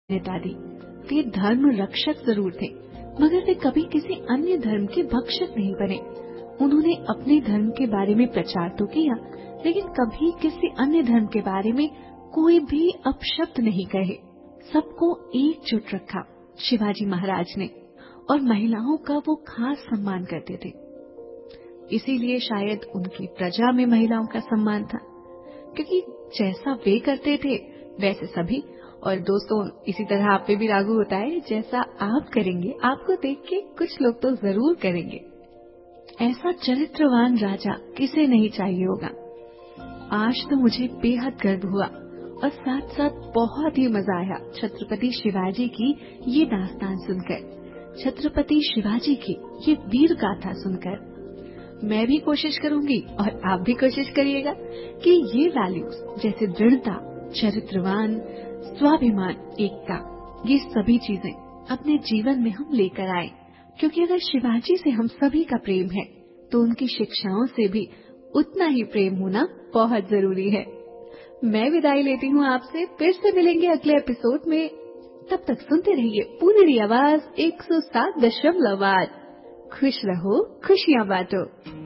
दादी वे धर्म रक्षक जरूर थे, मगर वे कभी किसी अन्य धर्म के भक्षक नहीं बने। उन्होंने अपने धर्म के बारे में प्रचार तो किया, लेकिन कभी किसी अन्य धर्म के बारे में कोई भी अपशब्द नहीं कहे। सबको एकजुट रखा शिवाजी महाराज ने, और महिलाओं का वो खास सम्मान करते थे। इसीलिए शायद उनकी प्रजा में महिलाओं का सम्मान था, क्योंकि जैसा वे करते थे वैसे सभी। और दोस्तों, इसी तरह आप पे भी लागू होता है, जैसा आप करेंगे आपको देख के कुछ लोग तो जरूर करेंगे। ऐसा चरित्रवान राजा किसे नहीं चाहिए होगा। आज तो मुझे बेहद गर्व हुआ और साथ साथ बहुत ही मजा आया छत्रपति शिवाजी की ये दास्तान सुनकर, छत्रपति शिवाजी की ये वीर गाथा सुनकर। मैं भी कोशिश करूंगी और आप भी कोशिश करिएगा कि ये वैल्यूज जैसे दृढ़ता, चरित्रवान, स्वाभिमान, एकता, ये सभी चीजें अपने जीवन में हम लेकर आए। क्योंकि अगर शिवाजी से हम सभी का प्रेम है तो उनकी शिक्षाओं से भी उतना ही प्रेम होना बहुत जरूरी है। मैं विदाई लेती हूँ आपसे, फिर से मिलेंगे अगले एपिसोड में। तब तक सुनते रहिए पुनेरी आवाज 107.8। खुश रहो, खुशियाँ बांटो।